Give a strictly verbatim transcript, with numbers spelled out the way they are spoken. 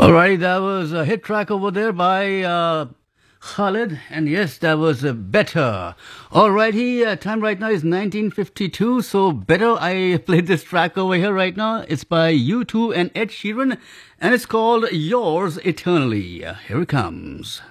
Alrighty, that was a hit track over there by uh, Khalid, and yes, that was uh, Better. Alrighty, uh, time right now is nineteen fifty-two, so Better, I played this track over here right now. It's by U two and Ed Sheeran, and it's called Yours Eternally. Here it comes.